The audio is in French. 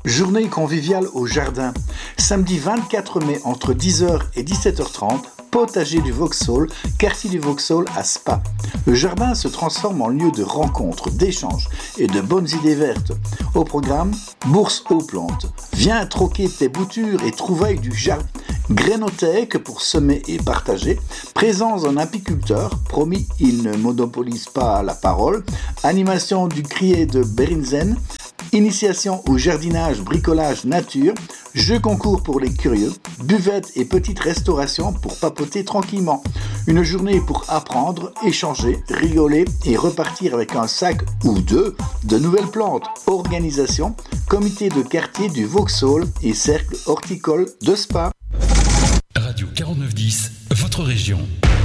Journée conviviale au jardin. Samedi 24 mai entre 10h et 17h30, potager du Vauxhall, quartier du Vauxhall à Spa. Le jardin se transforme en lieu de rencontres, d'échanges et de bonnes idées vertes. Au programme, bourse aux plantes. Viens troquer tes boutures et trouvailles du jardin. Grainothèque pour semer et partager. Présence d'un apiculteur, promis il ne monopolise pas la parole. Animation du crier de Berinzen. Initiation au jardinage, bricolage, nature, jeux concours pour les curieux, buvette et petite restauration pour papoter tranquillement. Une journée pour apprendre, échanger, rigoler et repartir avec un sac ou deux de nouvelles plantes. Organisation, comité de quartier du Vauxhall et cercle horticole de Spa. Radio 4910, votre région.